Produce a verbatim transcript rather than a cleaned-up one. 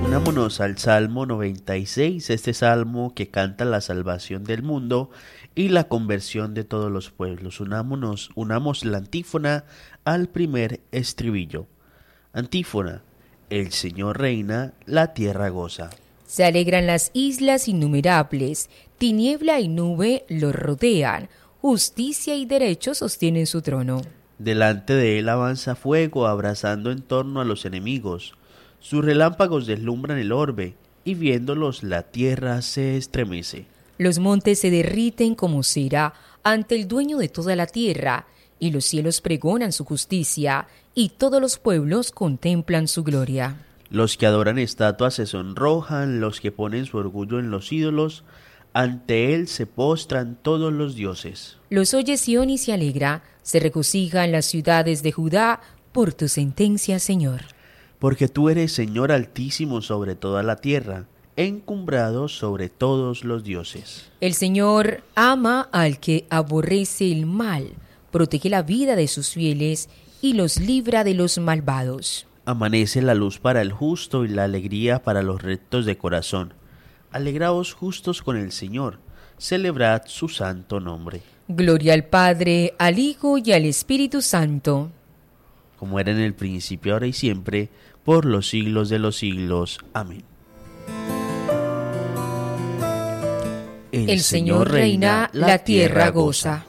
Unámonos al Salmo noventa y seis, este salmo que canta la salvación del mundo y la conversión de todos los pueblos. Unámonos, unamos la antífona al primer estribillo. Antífona: el Señor reina, la tierra goza. Se alegran las islas innumerables, tiniebla y nube los rodean, justicia y derecho sostienen su trono. Delante de él avanza fuego, abrazando en torno a los enemigos. Sus relámpagos deslumbran el orbe, y viéndolos la tierra se estremece. Los montes se derriten como cera ante el dueño de toda la tierra, y los cielos pregonan su justicia, y todos los pueblos contemplan su gloria. Los que adoran estatuas se sonrojan, los que ponen su orgullo en los ídolos, ante él se postran todos los dioses. Los oye Sión y se alegra, se regocijan las ciudades de Judá por tu sentencia, Señor. Porque tú eres Señor altísimo sobre toda la tierra, encumbrado sobre todos los dioses. El Señor ama al que aborrece el mal, protege la vida de sus fieles y los libra de los malvados. Amanece la luz para el justo y la alegría para los rectos de corazón. Alegraos justos con el Señor, celebrad su santo nombre. Gloria al Padre, al Hijo y al Espíritu Santo. Como era en el principio, ahora y siempre, por los siglos de los siglos. Amén. El, el Señor reina, la tierra goza.